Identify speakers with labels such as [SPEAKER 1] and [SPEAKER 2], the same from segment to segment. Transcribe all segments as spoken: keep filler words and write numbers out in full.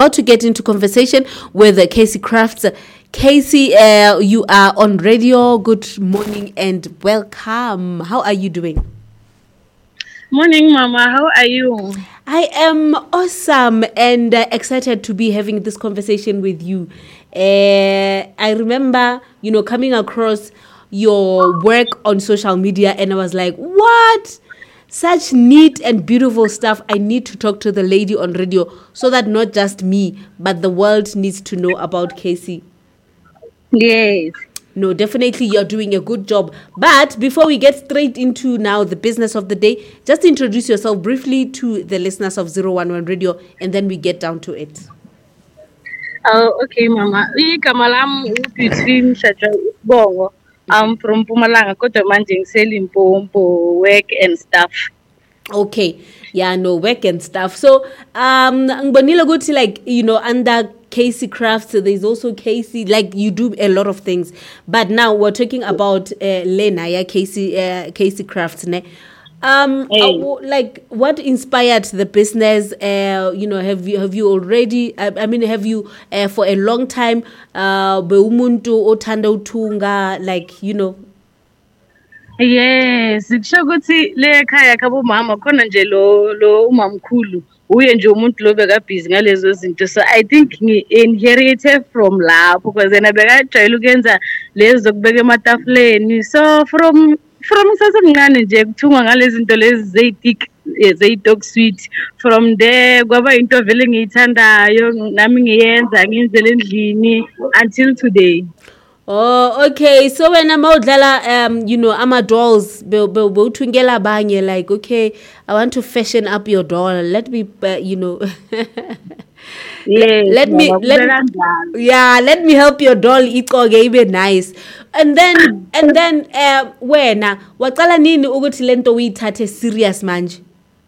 [SPEAKER 1] about to get into conversation with uh, Casey Crafts. Casey, uh, you are on radio. Good morning and welcome. How are you doing?
[SPEAKER 2] Morning, Mama. How are you?
[SPEAKER 1] I am awesome and uh, excited to be having this conversation with you. Uh, I remember, you know, coming across your work on social media and I was like, what? Such neat and beautiful stuff. I need to talk to the lady on radio so that not just me, but the world needs to know about Casey.
[SPEAKER 2] Yes.
[SPEAKER 1] No, definitely you're doing a good job. But before we get straight into now the business of the day, just introduce yourself briefly to the listeners of zero one one Radio and then we get down to it.
[SPEAKER 2] Oh, okay, Mama. Igama lami uBetween Shaja Bongo. I'm from Mpumalanga, kodwa manje ngisela Limpopo, work and stuff.
[SPEAKER 1] Okay. Yeah, no, work and stuff. So, um, ngibonile ukuthi like, you know, under Casey Crafts, there's also Casey, like you do a lot of things. But now we're talking about uh, Lena, yeah, Casey, uh, Casey Crafts, ne? Um,
[SPEAKER 2] Hey.
[SPEAKER 1] uh, like what inspired the business? Uh, you know, have you have you already? I, I mean, have you uh, for a long time? Uh, bewumuntu othanda uthunga, like you know.
[SPEAKER 2] Yes, kusho ukuthi le ekhaya khabo mama khona nje lo lo umamkhulu uye nje umuntu lo beka busy ngalezo zinto, so I think ngi inherited from lapho because yena bekajayela ukuyenza lezo kubeka ematafuleni, so from from sasemncane nje kuthungwa ngalezi zinto lezi zeyitik zeyitok sweet. From there kwaba into vele ngiyithandayo nami ngiyenza ngiyenzela endlini until today.
[SPEAKER 1] Oh, okay. So when I'm out um, you know, ama dolls, be be uthungela abanye like, okay, I want to fashion up your doll. Let me, uh, you know,
[SPEAKER 2] Yes,
[SPEAKER 1] let me
[SPEAKER 2] mama,
[SPEAKER 1] let
[SPEAKER 2] kubeka njalo.
[SPEAKER 1] yeah, let me help your doll igcoke ibe nice. And then and then uh, wena waqala nini ukuthi lento uyithathe serious manje?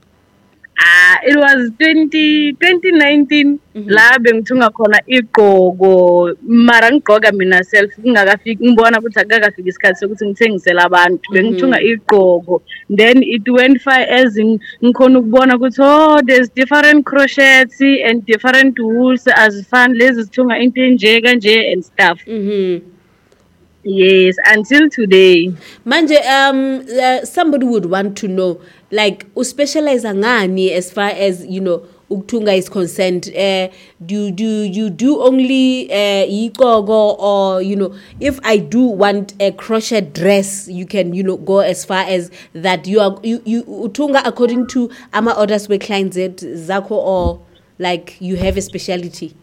[SPEAKER 2] Ah, it was twenty twenty nineteen la bengithunga khona igqoko, mara ngigqoka mina self ngingakafiki ngibona ukuthi akakafika isikhathi sokuthi ngithengisele abantu. Bengithunga igqoko, then it went far as in- ngikhona ukubona ukuthi oh there's different crochets and different wools azifani lezi zithunga into enje kanje and stuff.
[SPEAKER 1] Mhm.
[SPEAKER 2] Yes, until today.
[SPEAKER 1] Manje, um, uh, somebody would want to know, like, uspecialize ngani as far as, you know, ukuthunga is concerned. Uh, do, do you do only uh, igqoko or, you know, if I do want a crochet dress, you can, you know, go as far as that you are, you, you uthunga according to ama orders where clients zako or like you have a specialty?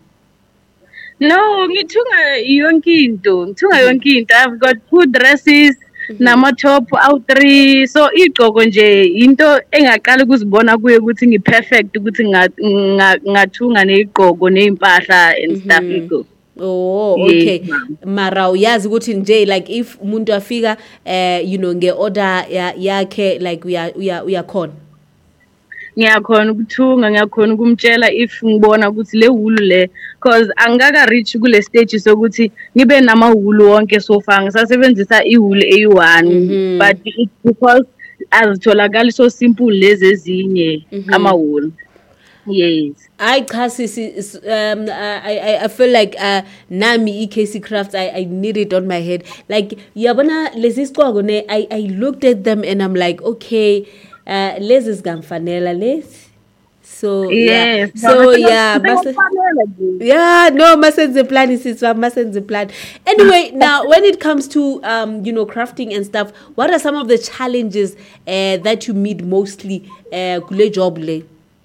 [SPEAKER 2] No, ngithunga yonke into. Ngithunga yonke into. I've got two dresses, nama top out three. So igqoko nje into engaqala ukuzibona kuye ukuthi ngi perfect ukuthi nga- nga- ngathunga negqoko neimpahla and stuff iko.
[SPEAKER 1] Oh,
[SPEAKER 2] Yes,
[SPEAKER 1] okay.
[SPEAKER 2] ma'am.
[SPEAKER 1] Mara uyazi ukuthi nje like if umuntu afika eh you know nge order ya- yakhe like uya uya uyakhona.
[SPEAKER 2] Ngiyakhona ukuthunga, ngiyakhona ukumtshela if ngibona ukuthi le wool le, cause angaka reach kule stage sokuthi ngibe nama wool wonke so far ngisasebenzisa i wool eyi one, but it's because azitholakali so simple lezi ezinye ama wool. Yes.
[SPEAKER 1] I cha sisi is- um I I I feel like uh nami eCasey Crafts I I need it on my head. Like yabona lezi sigqoko ne I I looked at them and I'm like okay uh lezi zingamfanela lezi. So yeah.
[SPEAKER 2] Yes.
[SPEAKER 1] So yeah, base-
[SPEAKER 2] Base-
[SPEAKER 1] Yeah, no, masenze plan is masenze plan. Anyway, now when it comes to um, you know, crafting and stuff, what are some of the challenges uh, that you meet mostly uh kule job le?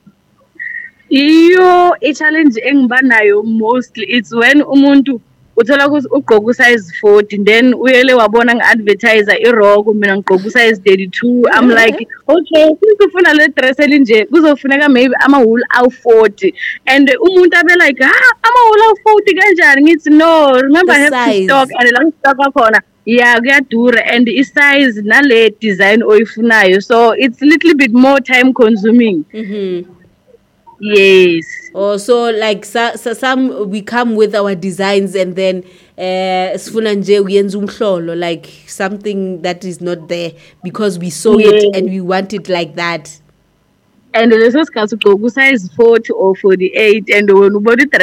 [SPEAKER 2] Iyo i-challenge engiba nayo mostly it's when umuntu uthola ukuthi ugqoka u-size forty then uyele wabona nge-advertiser iroko mina ngigqoka u-size thirty-two. I'm like okay since ufuna le dress elinje kuzofuneka maybe ama-wool awu-forty and umuntu abe like ah ama-wool awu-forty kanjani ngithi no remember
[SPEAKER 1] The
[SPEAKER 2] I have to
[SPEAKER 1] size.
[SPEAKER 2] stock and la ngistocka khona yeah kuyadura and i-size nale design oyifunayo so it's a little bit more time consuming.
[SPEAKER 1] Mhm.
[SPEAKER 2] Yes.
[SPEAKER 1] Oh, so like so, so some we come with our designs and then uh sifuna nje uyenza umhlolo like something that is not there because we saw it
[SPEAKER 2] Yes.
[SPEAKER 1] and we want it like that.
[SPEAKER 2] And leso sikhathi ugqoka u-size forty or forty-eight and wena ubona